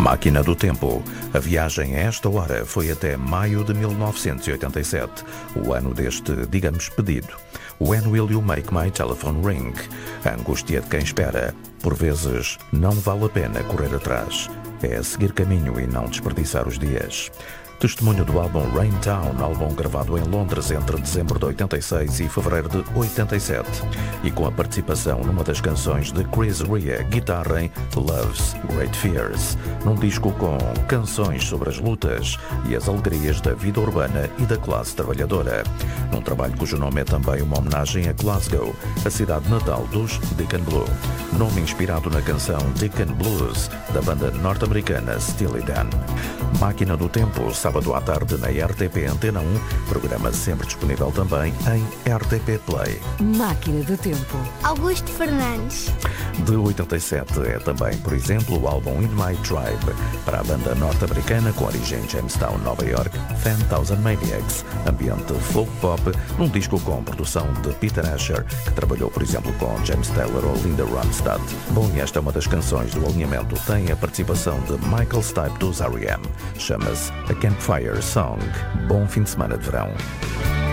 Máquina do Tempo. A viagem a esta hora foi até maio de 1987, o ano deste, digamos, pedido. When will you make my telephone ring? A angústia de quem espera. Por vezes, não vale a pena correr atrás. É seguir caminho e não desperdiçar os dias. Testemunho do álbum Rain Town, álbum gravado em Londres entre dezembro de 86 e fevereiro de 87, e com a participação numa das canções de Chris Rea, guitarra em Love's Great Fears, num disco com canções sobre as lutas e as alegrias da vida urbana e da classe trabalhadora, num trabalho cujo nome é também uma homenagem a Glasgow, a cidade natal dos Deacon Blue, nome inspirado na canção Deacon Blues, da banda norte-americana Steely Dan. Máquina do Tempo, sábado à tarde na RTP Antena 1, programa sempre disponível também em RTP Play. Máquina do Tempo. Augusto Fernandes. De 87 é também, por exemplo, o álbum In My Tribe, para a banda norte-americana com origem em Jamestown, Nova York, 10,000 Maniacs, ambiente folk pop, num disco com produção de Peter Asher, que trabalhou, por exemplo, com James Taylor ou Linda Ronstadt. Bom, e esta é uma das canções do alinhamento, tem a participação de Michael Stipe dos R.E.M. Chama-se A Campfire Song. Bom fim de semana de verão.